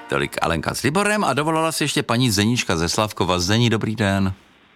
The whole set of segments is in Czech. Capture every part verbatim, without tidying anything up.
Tolik Alenka s Liborem a dovolala si ještě paní Zdeníčka ze Slavkova. Zdení, dobrý den.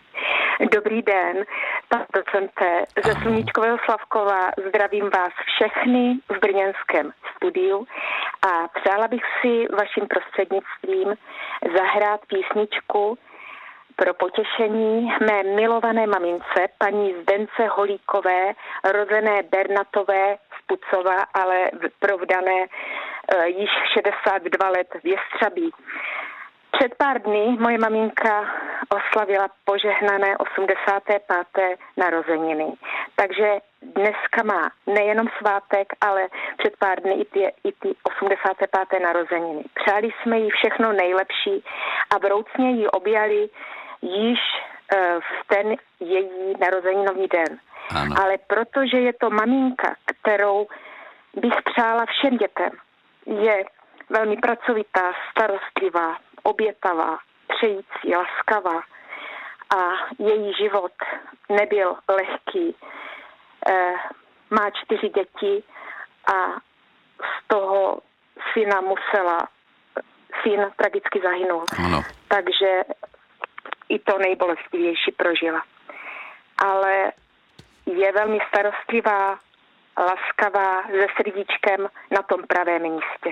Dobrý den, pan docente ze Sluníčkového Slavkova. Zdravím vás všechny v brněnském studiu a přála bych si vaším prostřednictvím zahrát písničku pro potěšení mé milované mamince, paní Zdence Holíkové, rozené Bernatové z Pucova, ale provdané e, již šedesát dva let v Jestřabí. Před pár dny moje maminka oslavila požehnané osmdesáté páté narozeniny. Takže dneska má nejenom svátek, ale před pár dny i ty, i ty osmdesáté páté narozeniny. Přáli jsme jí všechno nejlepší a vroucně ji objali již uh, v ten její narozeninový den. Ano. Ale protože je to maminka, kterou bych přála všem dětem, je velmi pracovitá, starostlivá, obětavá, přející, laskavá a její život nebyl lehký. E, má čtyři děti a z toho syna musela, syn tragicky zahynul. Ano. Takže i to nejbolestivější prožila. Ale je velmi starostlivá, laskavá, se srdíčkem na tom pravém místě.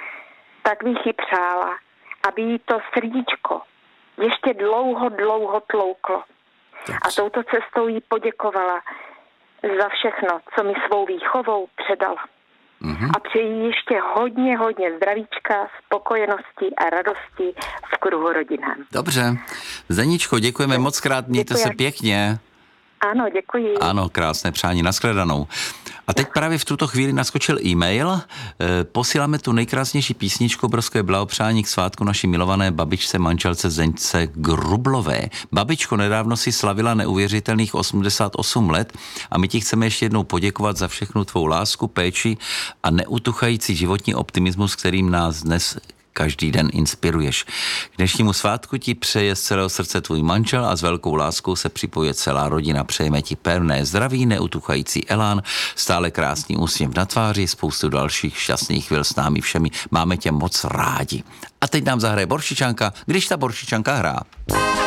Tak bych ji přála, aby jí to srdíčko ještě dlouho, dlouho tlouklo. A touto cestou jí poděkovala za všechno, co mi svou výchovou předala. Mm-hmm. A přeji ještě hodně, hodně zdravíčka, spokojenosti a radosti v kruhu rodinném. Dobře. Zdeníčko, děkujeme Děkuji. moc krát, mějte Děkuji. se pěkně. Ano, děkuji. Ano, krásné přání, nashledanou. A teď právě v tuto chvíli naskočil e-mail. E, posíláme tu nejkrásnější písničku, obrovské blahopřání k svátku naší milované babičce, manželce Zdeňce Grublové. Babičko, nedávno si slavila neuvěřitelných osmdesát osm let a my ti chceme ještě jednou poděkovat za všechnu tvou lásku, péči a neutuchající životní optimismus, kterým nás dnes každý den inspiruješ. K dnešnímu svátku ti přeje z celého srdce tvůj manžel a s velkou láskou se připojuje celá rodina. Přejeme ti pevné zdraví, neutuchající elán, stále krásný úsměv na tváři, spoustu dalších šťastných chvil s námi všemi. Máme tě moc rádi. A teď nám zahraje Boršičanka, když ta Boršičanka hrá.